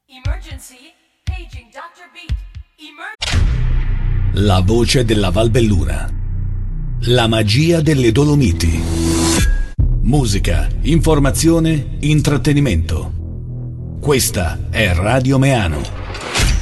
Emergency, paging Dr. Beat. La voce della Val Belluna. La magia delle Dolomiti. Musica, informazione, intrattenimento. Questa è Radio Meano.